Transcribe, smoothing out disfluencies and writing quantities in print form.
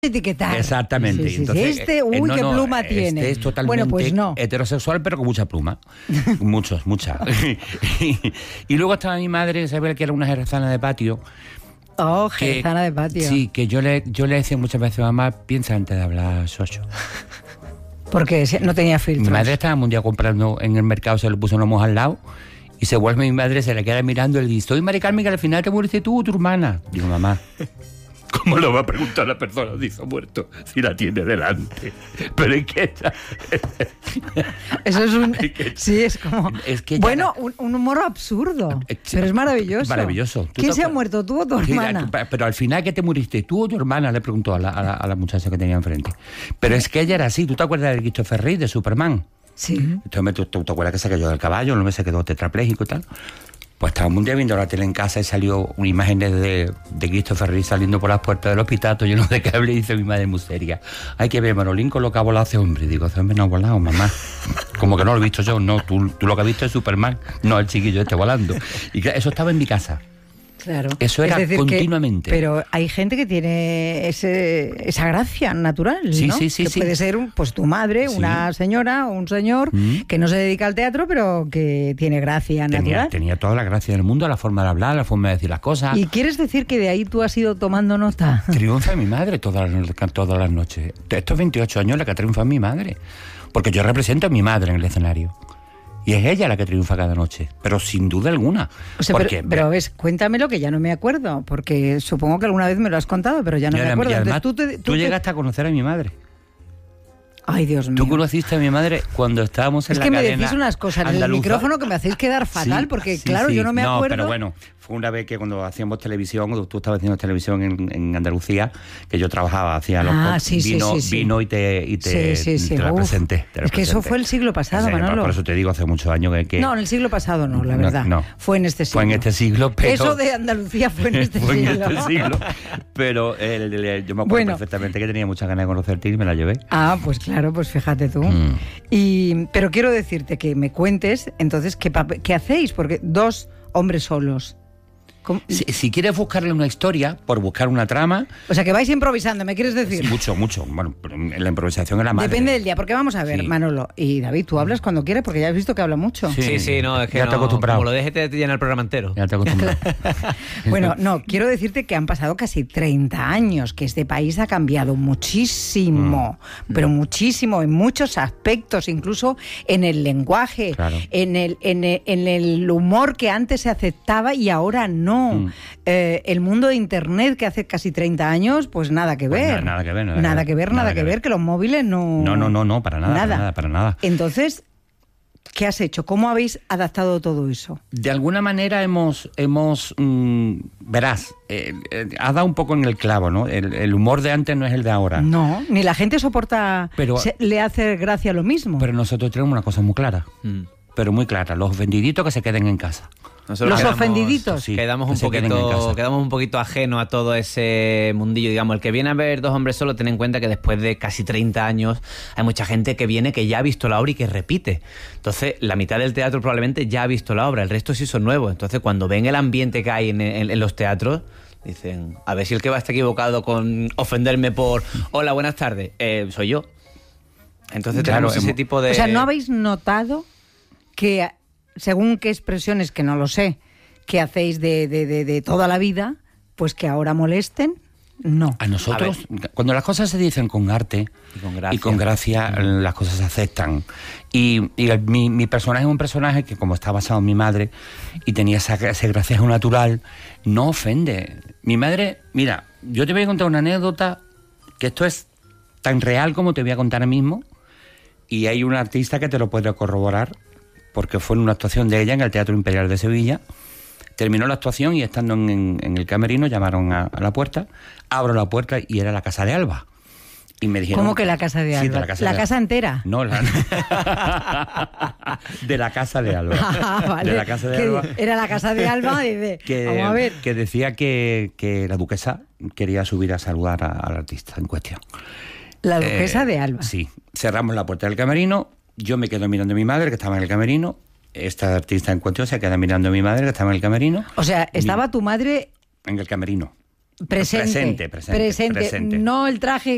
etiquetar. Exactamente. Sí. Entonces, qué pluma tiene. Este es totalmente bueno, pues no. heterosexual, pero con mucha pluma. Muchas. Y luego estaba mi madre, Isabel, que era una jerezana de patio. Oh, jerezana de patio. Sí, que yo le decía muchas veces, mamá, piensa antes de hablar, Xocho. Porque no tenía filtros. Mi madre estaba un día comprando en el mercado, se le puso una moja al lado, y se vuelve mi madre, se le queda mirando y le dice, soy Mari Carmen, que al final te muriste tú o tu hermana. Digo, mamá, ¿cómo lo va a preguntar la persona si ha muerto si la tiene delante? Pero es que eso es un... Sí, es como... Es que bueno, un humor absurdo, pero es maravilloso. Maravilloso. ¿Quién se ha muerto, tú o tu hermana? Pero al final, ¿qué te muriste? ¿Tú o tu hermana? Le preguntó a la muchacha que tenía enfrente. Pero es que ella era así. ¿Tú te acuerdas de Christopher Reeve, de Superman? Sí. Entonces, ¿tú te acuerdas que se cayó del caballo? No me se quedó tetrapléjico y tal. Pues estábamos un día viendo la tele en casa y salió una imagen de Christopher Reeve saliendo por las puertas del hospital, todo lleno de cable, y dice mi madre muy seria, hay que ver Manolín con lo que ha volado ese hombre. Y digo, ese hombre no ha volado, mamá. Como que no lo he visto yo. No, tú lo que has visto es Superman, no el chiquillo este volando. Y eso estaba en mi casa. Claro. Eso era continuamente. Pero hay gente que tiene esa gracia natural, sí, ¿no? Sí. Que puede ser pues tu madre, una señora o un señor que no se dedica al teatro, pero que tiene gracia natural. Tenía toda la gracia del mundo, la forma de hablar, la forma de decir las cosas. ¿Y quieres decir que de ahí tú has ido tomando nota? Triunfa mi madre todas las noches. Estos 28 años la que triunfa mi madre. Porque yo represento a mi madre en el escenario. Y es ella la que triunfa cada noche, pero sin duda alguna. O sea, pero ves, cuéntamelo que ya no me acuerdo, porque supongo que alguna vez me lo has contado, pero ya no me acuerdo. Y además, Entonces, tú llegaste a conocer a mi madre. Ay, Dios mío. Tú conociste a mi madre cuando estábamos en la cadena. Es que me decís unas cosas en el micrófono que me hacéis quedar fatal, porque claro, yo no me acuerdo. No, pero bueno, fue una vez que cuando hacíamos televisión, tú estabas haciendo televisión en Andalucía, que yo trabajaba, hacía vino y te la presenté. Es que eso fue el siglo pasado, Manolo. Por eso te digo, hace muchos años que... No, en el siglo pasado no, la verdad. No. Fue en este siglo. Fue en este siglo, pero... Eso de Andalucía fue en este siglo. Fue en este siglo. Pero yo me acuerdo perfectamente que tenía muchas ganas de conocerte y me la llevé. Ah, pues claro, pues fíjate tú. Pero quiero decirte que me cuentes, entonces, ¿qué hacéis? Porque 2 hombres solos. Si quieres buscarle una historia, por buscar una trama... O sea, que vais improvisando, ¿me quieres decir? Sí, mucho. Bueno, la improvisación es la madre. Depende del día, porque vamos a ver, Manolo y David, tú hablas cuando quieres, porque ya has visto que habla mucho. Sí, no, es que ya te he acostumbrado. Como lo dejes te llena el programa entero. Ya te he acostumbrado. Bueno, no, quiero decirte que han pasado casi 30 años, que este país ha cambiado muchísimo, pero muchísimo, en muchos aspectos, incluso en el lenguaje, en el humor que antes se aceptaba y ahora no. El mundo de Internet, que hace casi 30 años, pues nada que ver. Pues nada que ver, que los móviles no... No, para nada. Entonces, ¿qué has hecho? ¿Cómo habéis adaptado todo eso? De alguna manera verás, has dado un poco en el clavo, ¿no? El humor de antes no es el de ahora. No, ni la gente soporta, le hace gracia lo mismo. Pero nosotros tenemos una cosa muy clara, pero muy clara, los ofendiditos que se queden en casa. Los ofendiditos. Sí, quedamos un poquito ajenos a todo ese mundillo, digamos. El que viene a ver 2 hombres solos, ten en cuenta que después de casi 30 años hay mucha gente que viene que ya ha visto la obra y que repite. Entonces, la mitad del teatro probablemente ya ha visto la obra, el resto sí son nuevos. Entonces, cuando ven el ambiente que hay en los teatros, dicen, a ver si el que va a estar equivocado con ofenderme por hola, buenas tardes, soy yo. Entonces tenemos ese tipo de... O sea, ¿no habéis notado que... según qué expresiones, que no lo sé, que hacéis de toda la vida, pues que ahora molesten? No. A nosotros, cuando las cosas se dicen con arte y con gracia, las cosas se aceptan. Y mi personaje es un personaje que, como está basado en mi madre y tenía ese gracejo natural, no ofende. Mi madre, mira, yo te voy a contar una anécdota, que esto es tan real como te voy a contar ahora mismo, y hay un artista que te lo puede corroborar, porque fue en una actuación de ella en el Teatro Imperial de Sevilla. Terminó la actuación y estando en el camerino llamaron a la puerta, abro la puerta y era la casa de Alba. Y me dijeron... ¿Cómo que la casa de Alba? Sí, de la casa ¿La casa entera? No, de la casa de Alba. Ah, vale. De la casa de Alba. Era la casa de Alba vamos a ver. Que decía que la duquesa quería subir a saludar al artista en cuestión. La duquesa de Alba. Sí. Cerramos la puerta del camerino, yo me quedo mirando a mi madre, que estaba en el camerino, esta artista en cuestión se queda mirando a mi madre, que estaba en el camerino. O sea, estaba tu madre... En el camerino. Presente. No el traje